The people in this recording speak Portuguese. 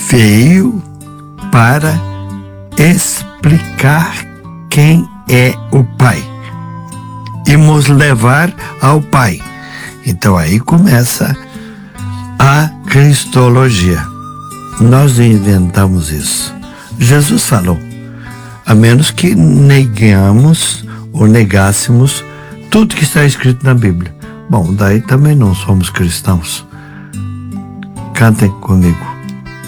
veio para explicar quem é o Pai e nos levar ao Pai. Então aí começa a cristologia. Nós inventamos isso. Jesus falou, a menos que negamos ou negássemos tudo que está escrito na Bíblia. Bom, daí também não somos cristãos. Cantem comigo.